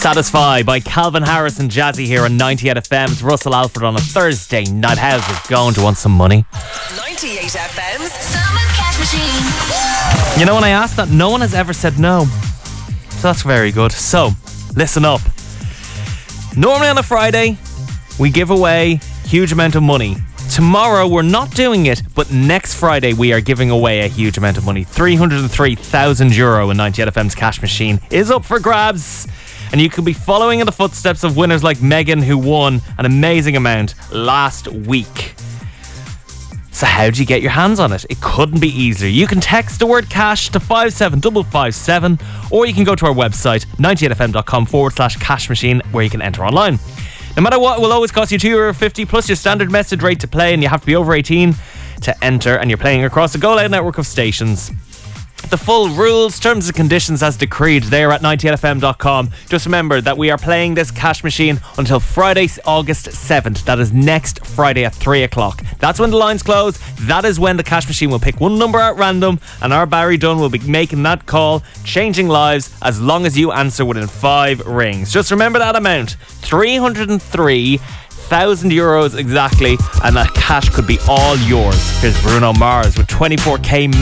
Satisfy by Calvin Harris and Jazzy here on 98 FM. It's Russell Alford on a Thursday night. How's it going? Do you want some money? 98 FM's Summer Cash Machine. You know, when I asked that, no one has ever said no. So that's very good. So, listen up. Normally on a Friday, we give away a huge amount of money. Tomorrow we're not doing it, but next Friday we are giving away a huge amount of money. €303,000 in 98 FM's cash machine is up for grabs. And you could be following in the footsteps of winners like Megan, who won an amazing amount last week. So how'd you get your hands on it? It couldn't be easier. You can text the word cash to 57557, or you can go to our website 98fm.com/cash machine, where you can enter online. No matter what, it will always cost you €2.50 plus your standard message rate to play, and you have to be over 18 to enter, and you're playing across a Go Loud network of stations. The full rules, terms and conditions as decreed, they are at 98fm.com. Just remember that we are playing this cash machine until Friday, August 7th. That is next Friday at 3 o'clock. That's when the lines close. That is when the cash machine will pick one number at random, and our Barry Dunn will be making that call, changing lives as long as you answer within 5 rings. Just remember that amount, €303,000 exactly, and that cash could be all yours. Here's Bruno Mars with 24K